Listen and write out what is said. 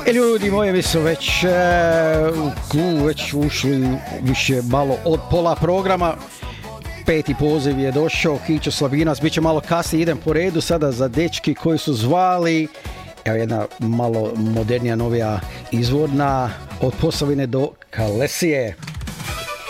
Ljudi moji, mi smo već već ušli više malo od pola programa. Peti poziv je došao, Kićo Slavinas, bit će malo kasnije, idem po redu sada za dečki koji su zvali. Evo jedna malo modernija, novija izvorna od Posavine do Kalesije.